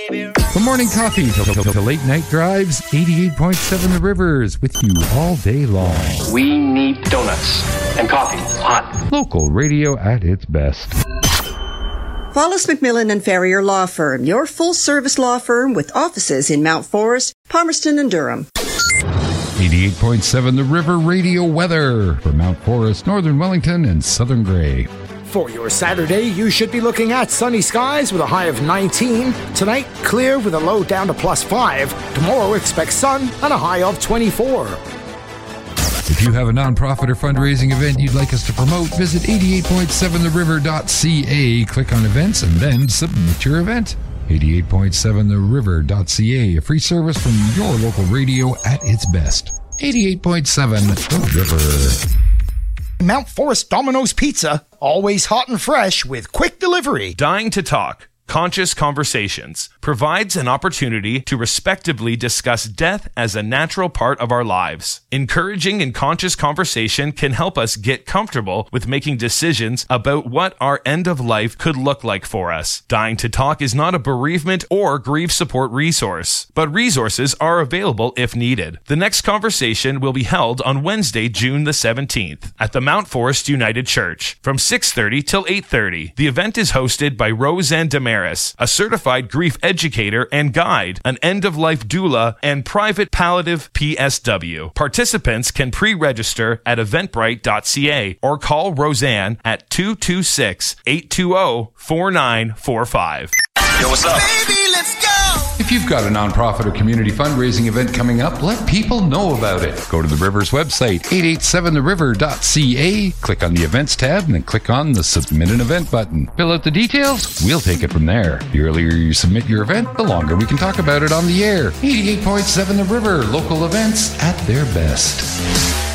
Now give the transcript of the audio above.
From morning coffee to late night drives, 88.7 The Rivers with you all day long. We need donuts and coffee, hot. Local radio at its best. Wallace McMillan and Ferrier Law Firm, your full-service law firm with offices in Mount Forest, Palmerston, and Durham. 88.7 The River radio weather for Mount Forest, Northern Wellington, and Southern Grey. For your Saturday, you should be looking at sunny skies with a high of 19. Tonight, clear with a low down to +5. Tomorrow, expect sun and a high of 24. If you have a nonprofit or fundraising event you'd like us to promote, visit 88.7theriver.ca, click on events, and then submit your event. 88.7theriver.ca, a free service from your local radio at its best. 88.7 The River. Mount Forest Domino's Pizza, always hot and fresh with quick delivery. Dying to Talk, Conscious Conversations, provides an opportunity to respectively discuss death as a natural part of our lives. Encouraging and conscious conversation can help us get comfortable with making decisions about what our end of life could look like for us. Dying to Talk is not a bereavement or grief support resource, but resources are available if needed. The next conversation will be held on Wednesday, June the 17th at the Mount Forest United Church from 6:30 till 8:30. The event is hosted by Roseanne Damaris, a certified grief educator and guide, an end-of-life doula, and private palliative PSW. Participants can pre-register at eventbrite.ca or call Roseanne at 226-820-4945. Yo, what's up? Baby, let's go! If you've got a nonprofit or community fundraising event coming up, let people know about it. Go to the Rivers website, 887theriver.ca, click on the events tab, and then click on the Submit an Event button. Fill out the details, we'll take it from there. The earlier you submit your event, the longer we can talk about it on the air. 88.7 The River, local events at their best.